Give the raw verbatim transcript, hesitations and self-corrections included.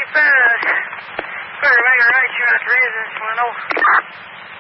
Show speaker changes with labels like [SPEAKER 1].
[SPEAKER 1] better, better make a right shot at the residence, Leno.